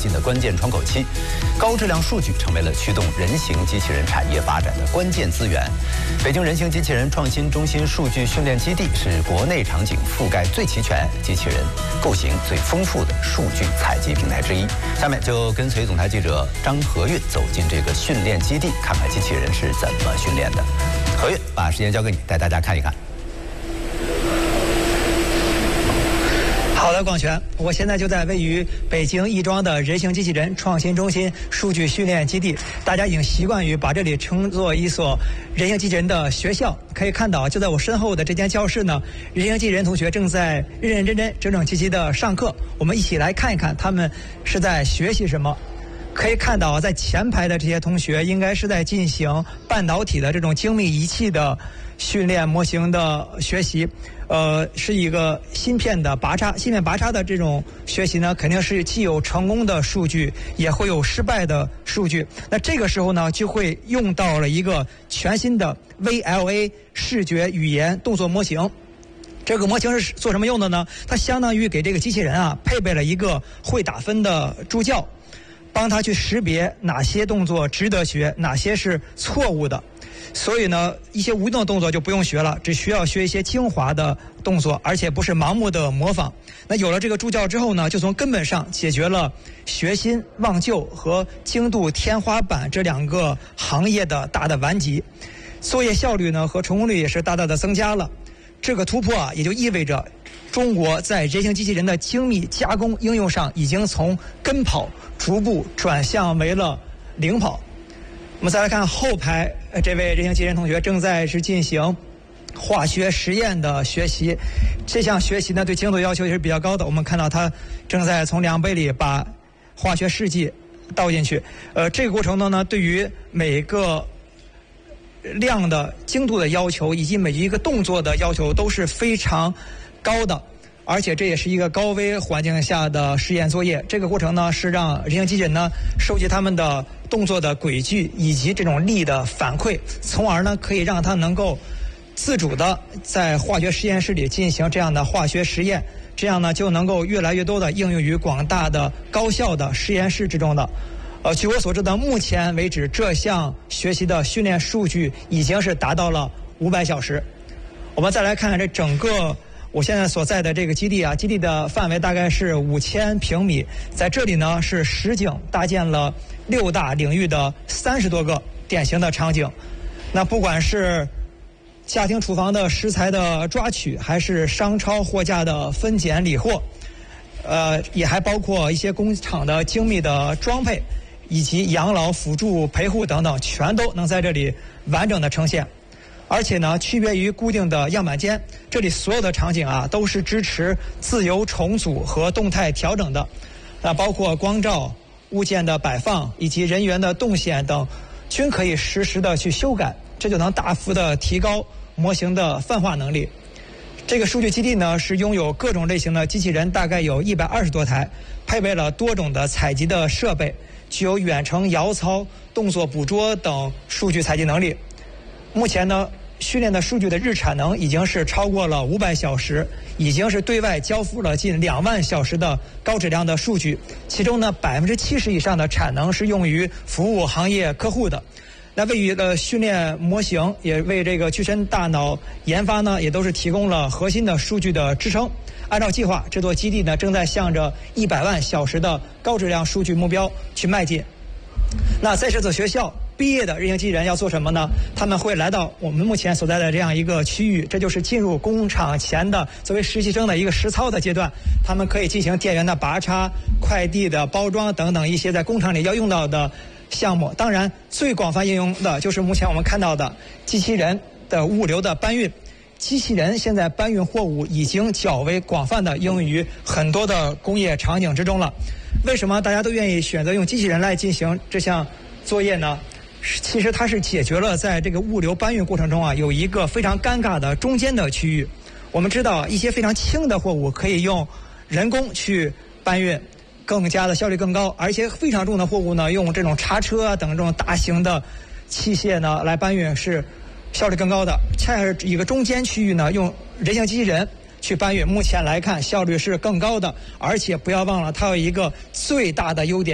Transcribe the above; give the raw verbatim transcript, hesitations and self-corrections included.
进的关键窗口期。高质量数据成为了驱动人形机器人产业发展的关键资源。北京人形机器人创新中心数据训练基地是国内场景覆盖最齐全、机器人构型最丰富的数据采集平台之一。下面就跟随总台记者张和韵走进这个训练基地，看看机器人是怎么训练的。和韵，把时间交给你，带大家看一看。 好的，广泉，我现在就在位于北京亦庄的人形机器人创新中心数据训练基地。大家已经习惯于把这里称作一所人形机器人的学校。可以看到，就在我身后的这间教室呢，人形机器人同学正在认认真真、整整齐齐的上课。我们一起来看一看他们是在学习什么。可以看到，在前排的这些同学应该是在进行半导体的这种精密仪器的训练模型的学习。呃，是一个芯片的拔插，芯片拔插的这种学习呢，肯定是既有成功的数据，也会有失败的数据。那这个时候呢，就会用到了一个全新的 V L A 视觉语言动作模型。这个模型是做什么用的呢？它相当于给这个机器人啊配备了一个会打分的助教，帮他去识别哪些动作值得学，哪些是错误的。所以呢，一些无用的动作就不用学了，只需要学一些精华的动作，而且不是盲目的模仿。那有了这个助教之后呢，就从根本上解决了学新忘旧和精度天花板这两个行业的大的顽疾，作业效率呢和成功率也是大大的增加了。这个突破啊，也就意味着中国在人形机器人的精密加工应用上已经从跟跑逐步转向为了领跑。我们再来看后排，这位人形机器人同学正在是进行化学实验的学习。这项学习呢，对精度要求也是比较高的。我们看到他正在从量杯里把化学试剂倒进去。呃，这个过程中呢，对于每个量的精度的要求以及每一个动作的要求都是非常高的。而且这也是一个高危环境下的实验作业。这个过程呢，是让人形机器人呢收集他们的动作的轨迹以及这种力的反馈，从而呢可以让它能够自主的在化学实验室里进行这样的化学实验，这样呢就能够越来越多的应用于广大的高校的实验室之中的。呃，据我所知的，目前为止这项学习的训练数据已经是达到了五百小时。我们再来看看这整个我现在所在的这个基地啊，基地的范围大概是五千平米，在这里呢是实景搭建了六大领域的三十多个典型的场景。那不管是家庭厨房的食材的抓取，还是商超货架的分拣理货，呃，也还包括一些工厂的精密的装配，以及养老辅助陪护等等，全都能在这里完整的呈现。而且呢，区别于固定的样板间，这里所有的场景啊都是支持自由重组和动态调整的。那包括光照、物件的摆放以及人员的动线等，均可以实时的去修改，这就能大幅的提高模型的泛化能力。这个数据基地呢是拥有各种类型的机器人，大概有一百二十多台，配备了多种的采集的设备，具有远程遥操、动作捕捉等数据采集能力。目前呢，训练的数据的日产能已经是超过了五百小时，已经是对外交付了近两万小时的高质量的数据，其中呢百分之七十以上的产能是用于服务行业客户的。那为于了训练模型，也为这个具身大脑研发呢，也都是提供了核心的数据的支撑。按照计划，这座基地呢正在向着一百万小时的高质量数据目标去迈进。那在这所学校毕业的人形机器人要做什么呢？他们会来到我们目前所在的这样一个区域，这就是进入工厂前的作为实习生的一个实操的阶段。他们可以进行电源的拔插、快递的包装等等一些在工厂里要用到的项目。当然，最广泛应用的就是目前我们看到的机器人的物流的搬运。机器人现在搬运货物已经较为广泛的应用于很多的工业场景之中了。为什么大家都愿意选择用机器人来进行这项作业呢？其实它是解决了在这个物流搬运过程中啊有一个非常尴尬的中间的区域。我们知道一些非常轻的货物可以用人工去搬运，更加的效率更高，而且非常重的货物呢用这种叉车啊等这种大型的器械呢来搬运是效率更高的。恰恰是一个中间区域呢用人形机器人去搬运，目前来看效率是更高的，而且不要忘了它有一个最大的优点。